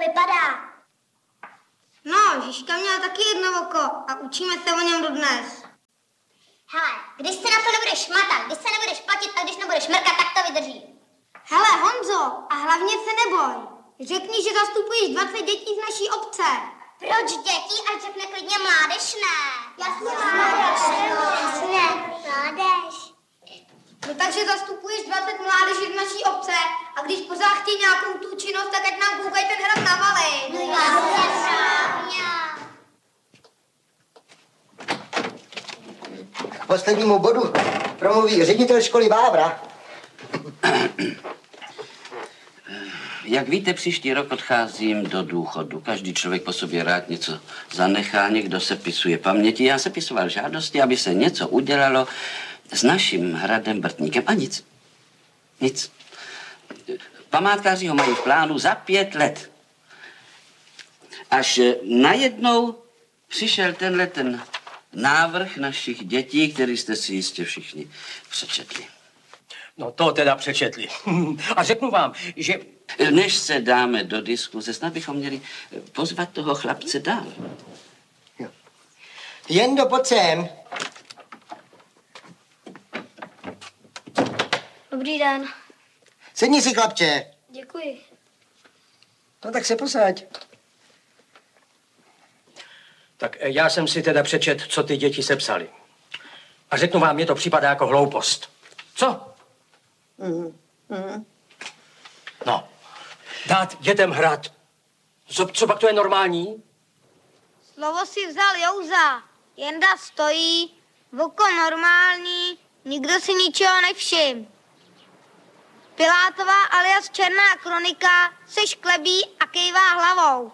vypadá? No, Žižka měla taky jedno oko a učíme se o něm dodnes. Hele, když se na to nebudeš matat, když se nebudeš platit a když nebudeš mrkat, tak to vydrží. Hele, Honzo, a hlavně se neboj. Řekni, že zastupuješ 20 dětí z naší obce. Proč děti? Ať řekne klidně mládež, ne? Jasně, mládež. No takže zastupuješ 20 mládeží z naší obce a když pořád chtějí nějakou tu činnost, tak ať nám koukají ten hrad na valy. No jasně. K poslednímu bodu promluví ředitel školy Vávra. Jak víte, příští rok odcházím do důchodu. Každý člověk po sobě rád něco zanechá, někdo sepisuje paměti. Já sepisoval žádosti, aby se něco udělalo s naším hradem Brtníkem. A nic. Nic. Památkáři ho mají v plánu za 5 let. Až najednou přišel ten návrh našich dětí, který jste si jistě všichni přečetli. No to teda přečetli. A řeknu vám, že... Než se dáme do diskuze, snad bychom měli pozvat toho chlapce dál. Jo. Jendo, pojď sem. Dobrý den. Sedni si, chlapče. Děkuji. No tak se posaď. Tak já jsem si teda přečet, co ty děti sepsali. A řeknu vám, mně to připadá jako hloupost. Co? No, dát dětem hrát. Co pak to je normální? Slovo si vzal Jouza. Jenda stojí, voko normální, nikdo si ničeho nevšim. Pilátová alias Černá kronika se šklebí a kejvá hlavou.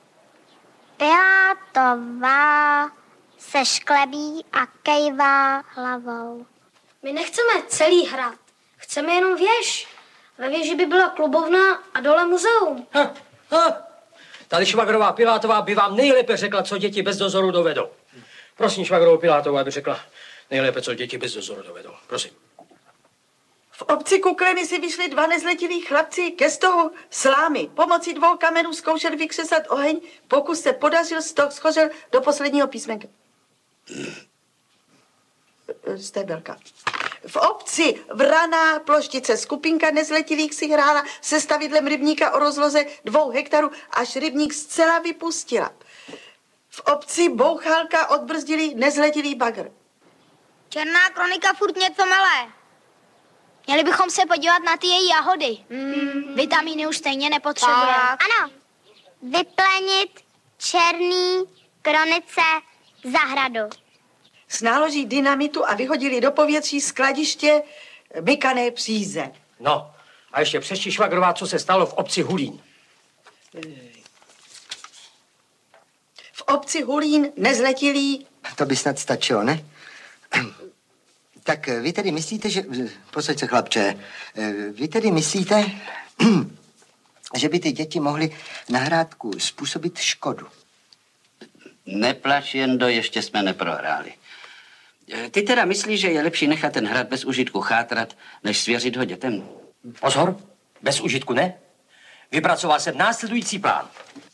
Pilátová se šklebí a kejvá hlavou. My nechceme celý hrad, chceme jenom věž. Ve věži by byla klubovna a dole muzeum. Tady švagrová Pilátová by vám nejlépe řekla, co děti bez dozoru dovedou. Prosím švagrovou Pilátovou, aby řekla nejlépe, co děti bez dozoru dovedou. Prosím. V obci Kukleny si vyšli 2 nezletilí chlapci ke stohu slámy. Pomocí 2 kamenů zkoušeli vykřesat oheň, pokus se podařil, stoh schořel do posledního písmenka. Stébelka. V obci Vraná Ploštice skupinka nezletilých si hrála se stavidlem rybníka o rozloze 2 hektarů, až rybník zcela vypustila. V obci Bouchalka odbrzdili nezletilý bagr. Černá kronika furt něco mele. Měli bychom se podívat na ty její jahody. Vitamíny už stejně nepotřebuje. Ano. Vyplenit Černý kronice zahradu. S náloží dynamitu a vyhodili do povětří skladiště mykané příze. No, a ještě přečti švagrová, co se stalo v obci Hulín. V obci Hulín nezletilí... To by snad stačilo, ne? Tak vy tedy myslíte, že... Posaď se, chlapče. Vy tedy myslíte, že by ty děti mohly na hrádku způsobit škodu? Neplač, Jendo, ještě jsme neprohráli. Ty teda myslíš, že je lepší nechat ten hrad bez užitku chátrat, než svěřit ho dětem? Pozor, bez užitku ne. Vypracoval jsem následující plán.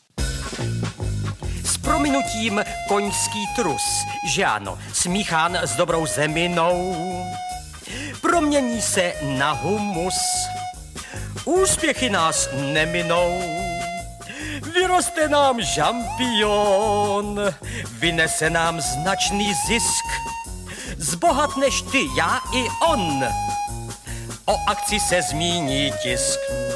S prominutím koňský trus, že ano, smíchán s dobrou zeminou, promění se na humus. Úspěchy nás neminou. Vyroste nám žampion, vynese nám značný zisk. Zbohatneš ty, já i on. O akci se zmíní tisk.